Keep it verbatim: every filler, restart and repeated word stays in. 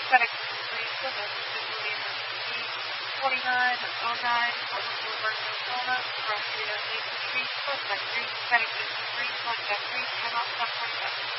FedEx three seven visually emergency forty-nine oh nine Portland Boulevard, Arizona, from three oh eight Street, contact three, FedEx three, contact three, come out, stop, contact.